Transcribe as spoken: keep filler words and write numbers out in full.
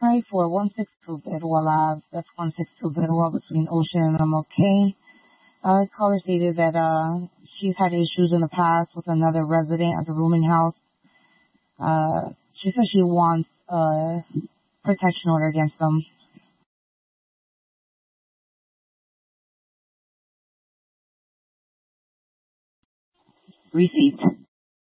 Hi, for one six two Bedwell Ave. That's one six two Bedwell between Ocean and M L K. Uh, this caller stated that uh, she's had issues in the past with another resident at the rooming house. Uh, she says she wants a protection order against them. Receipt.